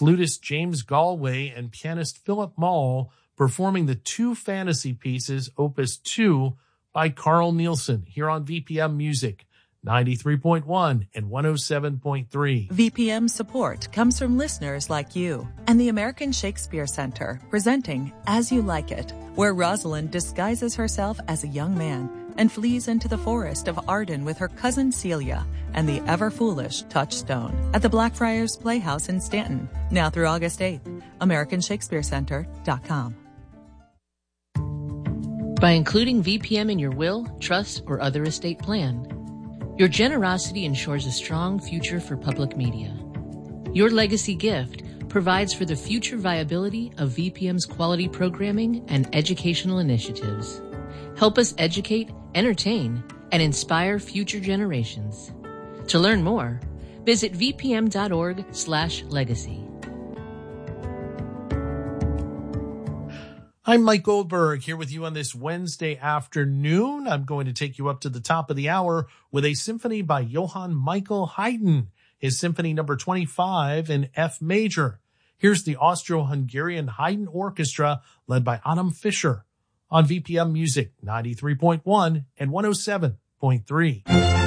flutist James Galway and pianist Philip Mall performing the two fantasy pieces, Opus 2 by Carl Nielsen, here on VPM Music 93.1 and 107.3. VPM support comes from listeners like you and the American Shakespeare Center, presenting As You Like It, where Rosalind disguises herself as a young man and flees into the forest of Arden with her cousin Celia and the ever-foolish Touchstone at the Blackfriars Playhouse in Stanton, now through August 8th. AmericanShakespeareCenter.com. By including VPM in your will, trust, or other estate plan, your generosity ensures a strong future for public media. Your legacy gift provides for the future viability of VPM's quality programming and educational initiatives. Help us educate, entertain, and inspire future generations. To learn more, visit vpm.org/legacy. I'm Mike Goldberg here with you on this Wednesday afternoon. I'm going to take you up to the top of the hour with a symphony by Johann Michael Haydn, his symphony number 25 in F major. Here's the Austro-Hungarian Haydn Orchestra led by Adam Fischer on VPM Music 93.1 and 107.3.